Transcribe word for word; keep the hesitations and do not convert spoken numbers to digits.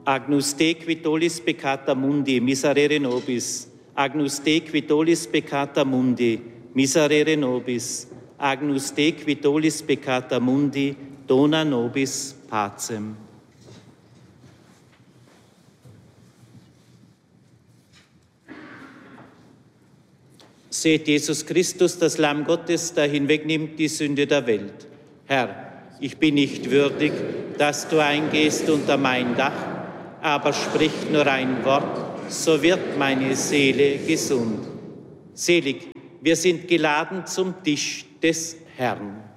Agnus Dei qui tollis peccata mundi, miserere nobis. Agnus Dei qui tollis peccata mundi, miserere nobis. Agnus Dei qui tollis peccata mundi, dona nobis pacem. Seht Jesus Christus, das Lamm Gottes, der hinwegnimmt die Sünde der Welt. Herr, ich bin nicht würdig, dass du eingehst unter mein Dach, aber sprich nur ein Wort, so wird meine Seele gesund. Selig, wir sind geladen zum Tisch des Herrn.